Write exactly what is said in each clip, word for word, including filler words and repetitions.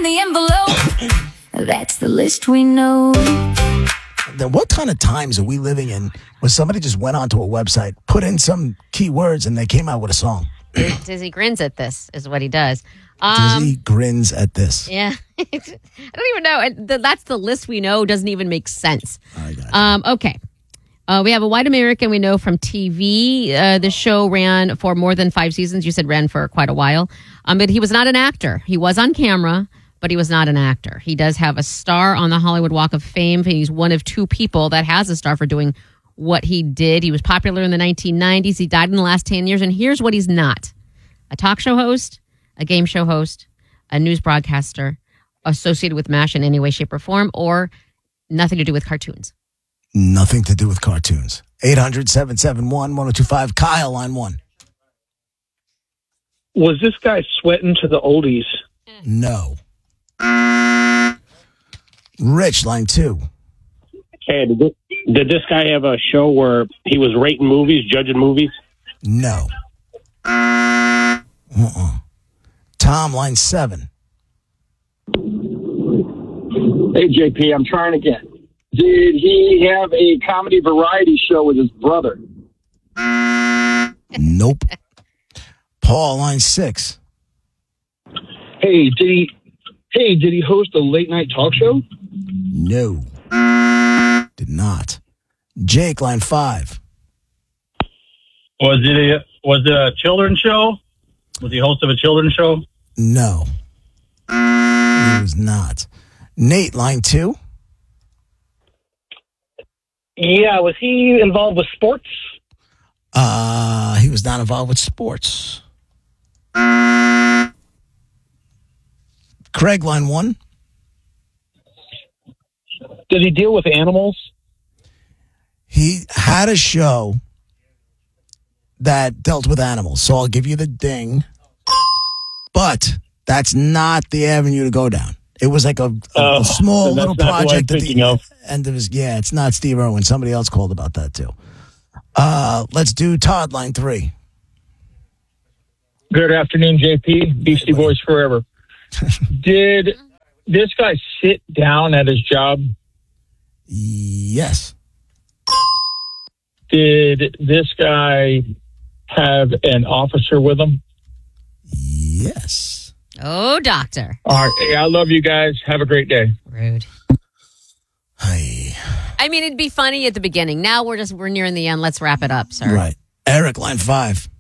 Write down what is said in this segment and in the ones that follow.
the envelope. That's the list we know. Then what kind of times are we living in where somebody just went onto a website, put in some keywords, and they came out with a song? Dizzy grins at this, is what he does. Um, Dizzy grins at this. Yeah. I don't even know. That's the list we know. Doesn't even make sense. I got it. Um, okay. Uh, we have a white American we know from T V. Uh, the show ran for more than five seasons. You said ran for quite a while. Um, but he was not an actor. He was on camera, but he was not an actor. He does have a star on the Hollywood Walk of Fame. He's one of two people that has a star for doing what he did. He was popular in the nineteen nineties. He died in the last ten years. And here's what he's not. A talk show host, a game show host, a news broadcaster, associated with MASH in any way, shape, or form, or nothing to do with cartoons. Nothing to do with cartoons. eight hundred, seven seven one, one oh two five. Kyle, line one. Was this guy sweating to the oldies? No. Rich, line two. Hey, did this, did this guy have a show where he was rating movies, judging movies? No. Uh-uh. Tom, line seven. Hey, J P, I'm trying again. Did he have a comedy variety show with his brother? Nope. Paul, line six. Hey, did he? Hey, did he host a late night talk show? No. Did not. Jake, line five. Was it a was it a children's show? Was he host of a children's show? No. He was not. Nate, line two. Yeah, was he involved with sports? Uh, he was not involved with sports. Craig, line one. Did he deal with animals? He had a show that dealt with animals, so I'll give you the ding. But that's not the avenue to go down. It was like a, a, Oh, a small then that's little not who I'm project at thinking the of. end of his. Yeah, it's not Steve Irwin. Somebody else called about that too. Uh, let's do Todd, line three. Good afternoon, J P. Beastie Boys forever. Did this guy sit down at his job? Yes. Did this guy have an officer with him? Yes. Oh, doctor. All right. Hey, I love you guys. Have a great day. Rude. Hi. I mean, it'd be funny at the beginning. Now we're just, we're nearing the end. Let's wrap it up, sir. Right. Eric, line five.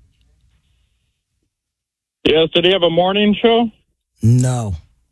Yes. Did he have a morning show? No.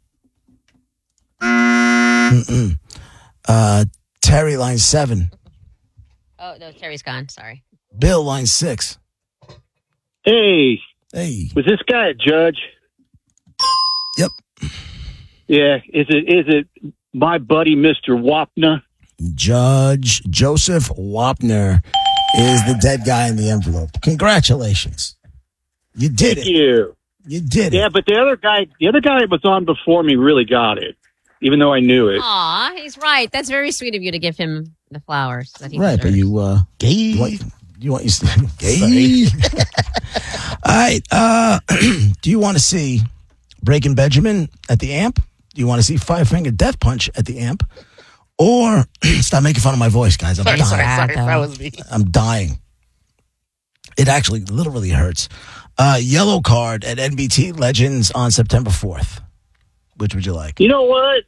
Mm-mm. Uh, Terry, line seven. Oh, no, Terry's gone. Sorry. Bill, line six. Hey, Hey. was this guy a judge? Yep. Yeah. Is it is it my buddy, Mister Wapner? Judge Joseph Wapner is the dead guy in the envelope. Congratulations. You did Thank it. you. You did it. Yeah, but the other guy, the other guy that was on before me really got it, even though I knew it. Aw, he's right. That's very sweet of you to give him the flowers that he Right, but deserves. you, uh, Gay. you want, you want you gay? All right. Uh, do you want to see Breaking Benjamin at the Amp? Do you want to see Five Finger Death Punch at the Amp? Or stop making fun of my voice, guys. I'm Sorry, dying. sorry, sorry. Though. That was me. I'm dying. It actually literally hurts. Uh, yellow card at N B T Legends on September fourth. Which would you like? You know what?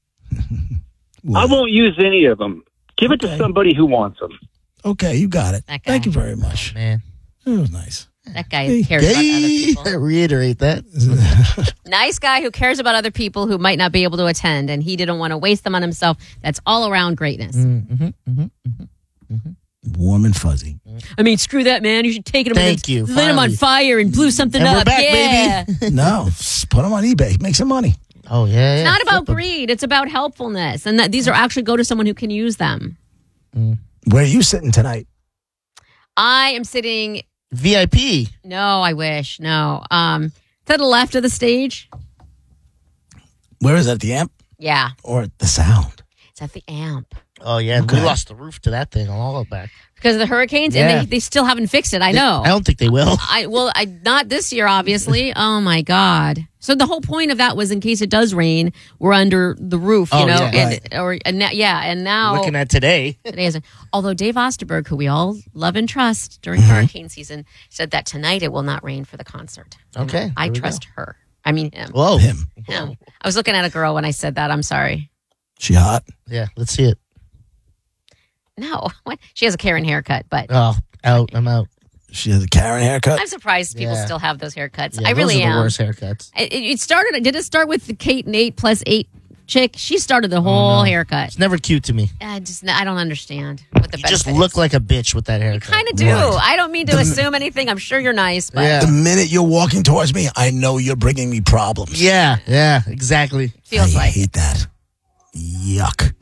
I won't use any of them. Give it Okay. to somebody who wants them. Okay, you got it. That guy. Thank you very much. Man. It was nice. That guy Hey, cares about other Gay. people. Reiterate that. Nice guy who cares about other people who might not be able to attend, and he didn't want to waste them on himself. That's all around greatness. Mm-hmm, mm-hmm, mm-hmm. Warm and fuzzy. I mean, screw that, man. You should take him Thank and you, lit him on finally. fire and blew something And up. we're back, yeah. baby. No, just put them on eBay. Make some money. Oh, yeah. yeah. It's not about Flip 'em. greed. It's about helpfulness. And that these are actually go to someone who can use them. Where are you sitting tonight? I am sitting, V I P. no, I wish, no. Um, to the left of the stage. Where is it? At the Amp Yeah, or at the Sound? it's at the Amp. Oh, yeah. Okay. We lost the roof to that thing a while back. Because of the hurricanes, Yeah. and they, they still haven't fixed it. I know. I don't think they will. I well, I not this year, obviously. Oh my God, So the whole point of that was in case it does rain, we're under the roof, you Oh, know, yeah. and Right. or and now, yeah, and now Looking at today. today is, although Dave Osterberg, who we all love and trust during Mm-hmm. hurricane season, said that tonight it will not rain for the concert. Okay, I there we trust her. I mean him. Whoa. Him. him. I was looking at a girl when I said that. I'm sorry. She hot? Yeah, let's see it. No, what? She has a Karen haircut, but Oh, out. I'm out. She has a Karen haircut? I'm surprised people Yeah. still have those haircuts. Yeah, I really those are am. the worst haircuts. It, it started. Did it start with the Kate and eight plus eight chick? She started the whole no. haircut. It's never cute to me. I just I don't understand what the You benefit just look is. like a bitch with that haircut. Kind of do. Right. I don't mean to assume anything. I'm sure you're nice, but Yeah. The minute you're walking towards me, I know you're bringing me problems. Yeah, yeah, exactly. feels I like hate that. Yuck.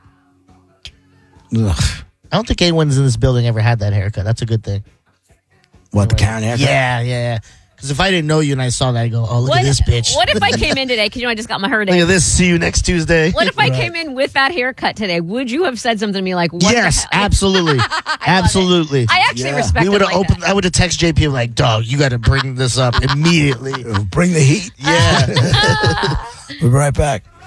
Ugh. I don't think anyone's in this building ever had that haircut. That's a good thing. What, the Karen haircut? Yeah, yeah. Because if I didn't know you and I saw that, I go, oh, look what, at this bitch. What if I came in today? Because you know I just got my hair Look today. at this. See you next Tuesday. What if I came in with that haircut today? Would you have said something to me like, "What yes, the hell?" absolutely. absolutely. I actually Yeah. respect we it would have like opened, that. I would have texted J P like, dog, you got to bring this up immediately. Uh, Bring the heat. Yeah. We'll be right back.